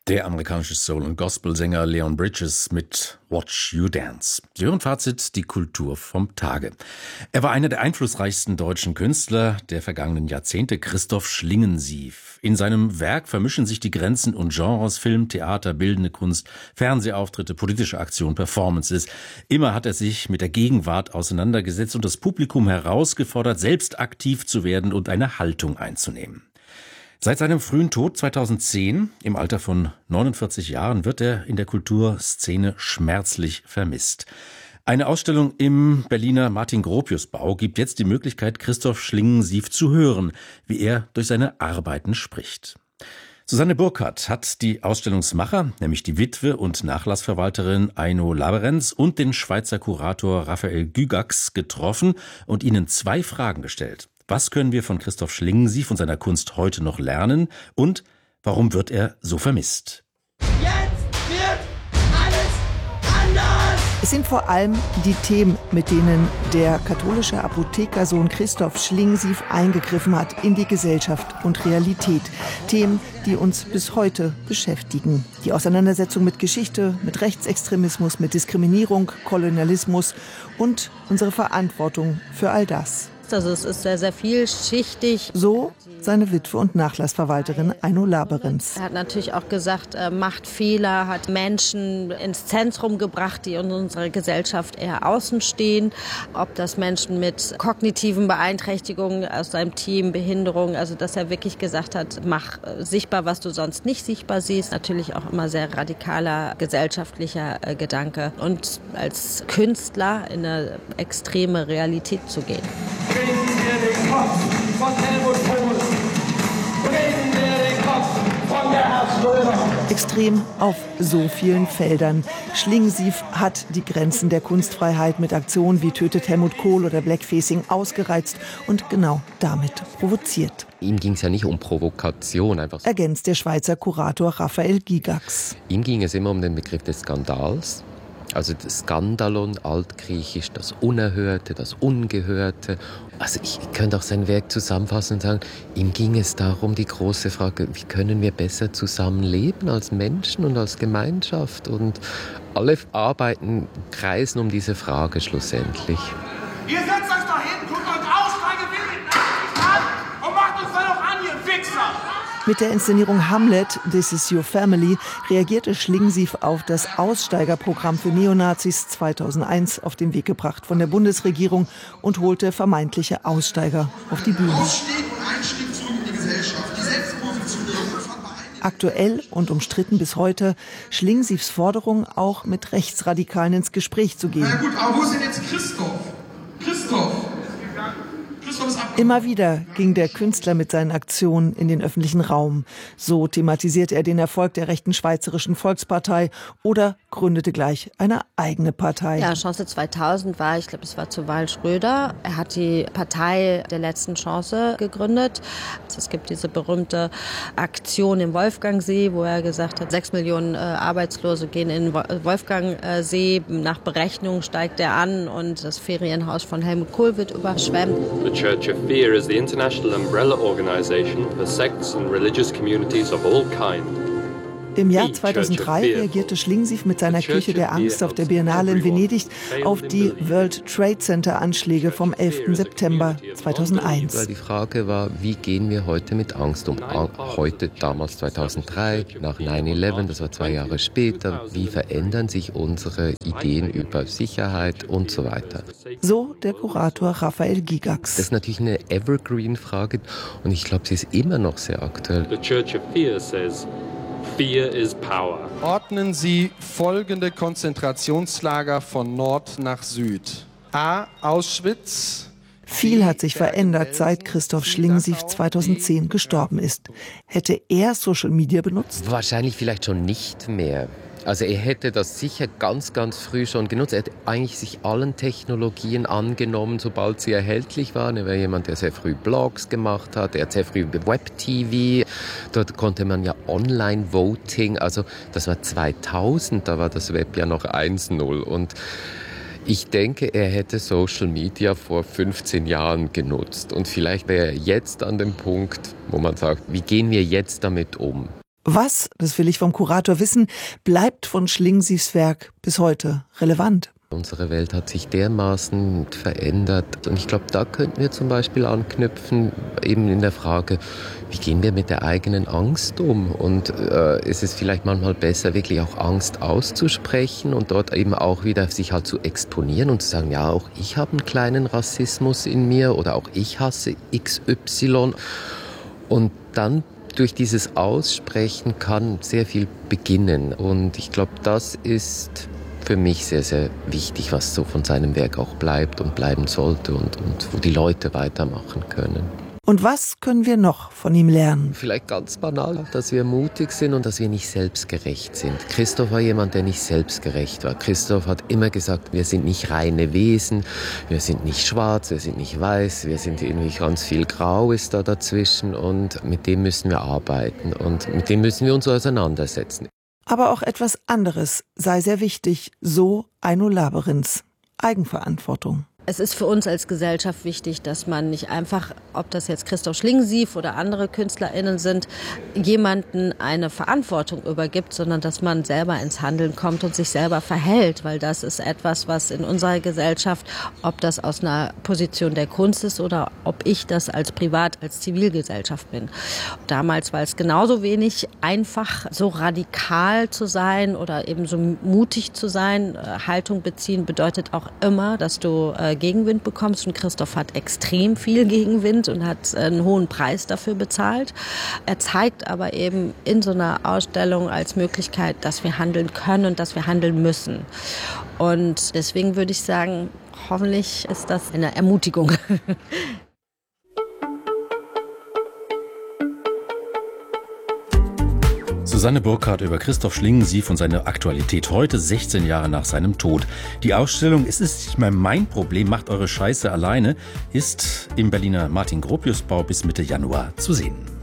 Der amerikanische Soul- und Gospelsänger Leon Bridges mit Watch You Dance. Sie hören Fazit, die Kultur vom Tage. Er war einer der einflussreichsten deutschen Künstler der vergangenen Jahrzehnte, Christoph Schlingensief. In seinem Werk vermischen sich die Grenzen und Genres, Film, Theater, bildende Kunst, Fernsehauftritte, politische Aktionen, Performances. Immer hat er sich mit der Gegenwart auseinandergesetzt und das Publikum herausgefordert, selbst aktiv zu werden und eine Haltung einzunehmen. Seit seinem frühen Tod 2010, im Alter von 49 Jahren, wird er in der Kulturszene schmerzlich vermisst. Eine Ausstellung im Berliner Martin-Gropius-Bau gibt jetzt die Möglichkeit, Christoph Schlingensief zu hören, wie er durch seine Arbeiten spricht. Susanne Burkhardt hat die Ausstellungsmacher, nämlich die Witwe und Nachlassverwalterin Aino Laberenz und den Schweizer Kurator Raphael Gygax getroffen und ihnen 2 Fragen gestellt. Was können wir von Christoph Schlingensief und seiner Kunst heute noch lernen? Und warum wird er so vermisst? Jetzt wird alles anders! Es sind vor allem die Themen, mit denen der katholische Apothekersohn Christoph Schlingensief eingegriffen hat in die Gesellschaft und Realität. Themen, die uns bis heute beschäftigen. Die Auseinandersetzung mit Geschichte, mit Rechtsextremismus, mit Diskriminierung, Kolonialismus und unsere Verantwortung für all das. Also es ist sehr, sehr vielschichtig. So seine Witwe und Nachlassverwalterin Aino Laberenz. Er hat natürlich auch gesagt, macht Fehler, hat Menschen ins Zentrum gebracht, die in unserer Gesellschaft eher außen stehen. Ob das Menschen mit kognitiven Beeinträchtigungen aus seinem Team, Behinderung, also dass er wirklich gesagt hat, mach sichtbar, was du sonst nicht sichtbar siehst. Natürlich auch immer sehr radikaler gesellschaftlicher Gedanke. Und als Künstler in eine extreme Realität zu gehen. Bringen wir den Kopf von Helmut Kohl. Bringen wir den Kopf von Gerhard Schröder. Extrem auf so vielen Feldern. Schlingensief hat die Grenzen der Kunstfreiheit mit Aktionen wie Tötet Helmut Kohl oder Blackfacing ausgereizt und genau damit provoziert. Ihm ging es ja nicht um Provokation. Einfach so. Ergänzt der Schweizer Kurator Raphael Gygax. Ihm ging es immer um den Begriff des Skandals. Also das Skandalon, altgriechisch, das Unerhörte, das Ungehörte. Also ich könnte auch sein Werk zusammenfassen und sagen, ihm ging es darum, die große Frage, wie können wir besser zusammenleben als Menschen und als Gemeinschaft? Und alle Arbeiten kreisen um diese Frage schlussendlich. Ihr setzt euch da hin, guckt euch aus, steige Willen an und macht uns da noch an, ihr Wichser! Mit der Inszenierung Hamlet, This is Your Family, reagierte Schlingensief auf das Aussteigerprogramm für Neonazis 2001 auf den Weg gebracht von der Bundesregierung und holte vermeintliche Aussteiger auf die Bühne. Ausstieg und Einstieg zurück in die Gesellschaft, die Selbstpositionierung von Vereinigten. Aktuell und umstritten bis heute Schlingensiefs Forderung, auch mit Rechtsradikalen ins Gespräch zu gehen. Na gut, aber wo ist denn jetzt Christoph? Christoph ist ab. Immer wieder ging der Künstler mit seinen Aktionen in den öffentlichen Raum. So thematisierte er den Erfolg der rechten Schweizerischen Volkspartei oder gründete gleich eine eigene Partei. Ja, Chance 2000 war, ich glaube, es war zur Wahl Schröder. Er hat die Partei der letzten Chance gegründet. Es gibt diese berühmte Aktion im Wolfgangsee, wo er gesagt hat, 6 Millionen Arbeitslose gehen in den Wolfgangsee. Nach Berechnung steigt er an und das Ferienhaus von Helmut Kohl wird überschwemmt. The Church of Fear is the international umbrella organization for sects and religious communities of all kind. Im Jahr 2003 reagierte Schlingensief mit seiner Kirche der Angst auf der Biennale in Venedig auf die World Trade Center Anschläge vom 11. September 2001. Weil die Frage war, wie gehen wir heute mit Angst um? Heute, damals 2003, nach 9/11, das war 2 Jahre später. Wie verändern sich unsere Ideen über Sicherheit und so weiter? So der Kurator Raphael Gygax. Das ist natürlich eine Evergreen-Frage und ich glaube, sie ist immer noch sehr aktuell. The Church of Fear says, Fear is power. Ordnen Sie folgende Konzentrationslager von Nord nach Süd. A. Auschwitz. Viel hat sich verändert, seit Christoph Schlingensief 2010 gestorben ist. Hätte er Social Media benutzt? Wahrscheinlich vielleicht schon nicht mehr. Also er hätte das sicher ganz, ganz früh schon genutzt. Er hätte eigentlich sich allen Technologien angenommen, sobald sie erhältlich waren. Er war jemand, der sehr früh Blogs gemacht hat. Er hat sehr früh Web-TV. Dort konnte man ja Online-Voting. Also das war 2000, da war das Web ja noch 1.0. Und ich denke, er hätte Social Media vor 15 Jahren genutzt. Und vielleicht wäre er jetzt an dem Punkt, wo man sagt, wie gehen wir jetzt damit um? Was, das will ich vom Kurator wissen, bleibt von Schlingensiefs Werk bis heute relevant? Unsere Welt hat sich dermaßen verändert und ich glaube, da könnten wir zum Beispiel anknüpfen, eben in der Frage, wie gehen wir mit der eigenen Angst um und ist es vielleicht manchmal besser, wirklich auch Angst auszusprechen und dort eben auch wieder sich halt zu exponieren und zu sagen, ja, auch ich habe einen kleinen Rassismus in mir oder auch ich hasse XY und dann durch dieses Aussprechen kann sehr viel beginnen und ich glaube, das ist für mich sehr, sehr wichtig, was so von seinem Werk auch bleibt und bleiben sollte und wo die Leute weitermachen können. Und was können wir noch von ihm lernen? Vielleicht ganz banal, dass wir mutig sind und dass wir nicht selbstgerecht sind. Christoph war jemand, der nicht selbstgerecht war. Christoph hat immer gesagt, wir sind nicht reine Wesen, wir sind nicht schwarz, wir sind nicht weiß, wir sind irgendwie ganz viel Grau ist da dazwischen und mit dem müssen wir arbeiten und mit dem müssen wir uns auseinandersetzen. Aber auch etwas anderes sei sehr wichtig, so Aino Laberins: Eigenverantwortung. Es ist für uns als Gesellschaft wichtig, dass man nicht einfach, ob das jetzt Christoph Schlingensief oder andere KünstlerInnen sind, jemanden eine Verantwortung übergibt, sondern dass man selber ins Handeln kommt und sich selber verhält, weil das ist etwas, was in unserer Gesellschaft, ob das aus einer Position der Kunst ist oder ob ich das als Zivilgesellschaft bin. Damals war es genauso wenig einfach, so radikal zu sein oder eben so mutig zu sein. Haltung beziehen bedeutet auch immer, dass du Gegenwind bekommst und Christoph hat extrem viel Gegenwind und hat einen hohen Preis dafür bezahlt. Er zeigt aber eben in so einer Ausstellung als Möglichkeit, dass wir handeln können und dass wir handeln müssen. Und deswegen würde ich sagen, hoffentlich ist das eine Ermutigung. Susanne Burkhardt über Christoph Schlingensief und seine Aktualität heute, 16 Jahre nach seinem Tod. Die Ausstellung "Es ist nicht mehr mein Problem, macht eure Scheiße alleine" ist im Berliner Martin-Gropius-Bau bis Mitte Januar zu sehen.